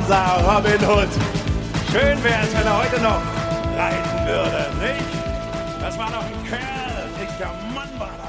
unser Robin Hood. Schön wär's, wenn er heute noch reiten würde, nicht? Das war doch ein Kerl, dicker Mann war das.